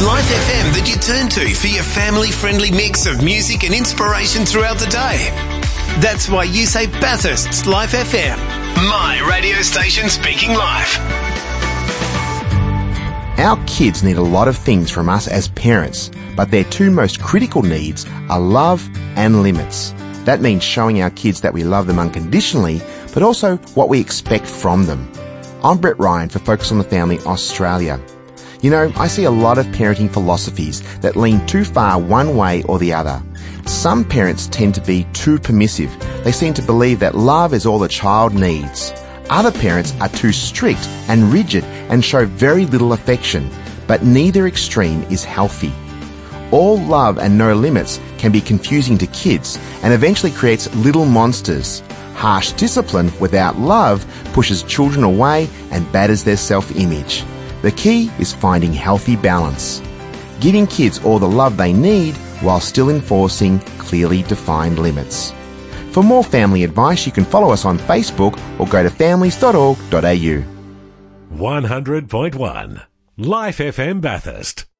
Life FM that you turn to for your family-friendly mix of music and inspiration throughout the day. That's why you say Bathurst's Life FM. My radio station speaking life. Our kids need a lot of things from us as parents, but their two most critical needs are love and limits. That means showing our kids that we love them unconditionally, but also what we expect from them. I'm Brett Ryan for Focus on the Family Australia. You know, I see a lot of parenting philosophies that lean too far one way or the other. Some parents tend to be too permissive. They seem to believe that love is all the child needs. Other parents are too strict and rigid and show very little affection, but neither extreme is healthy. All love and no limits can be confusing to kids and eventually creates little monsters. Harsh discipline without love pushes children away and batters their self-image. The key is finding healthy balance, giving kids all the love they need while still enforcing clearly defined limits. For more family advice, you can follow us on Facebook or go to families.org.au. 100.1 Life FM Bathurst.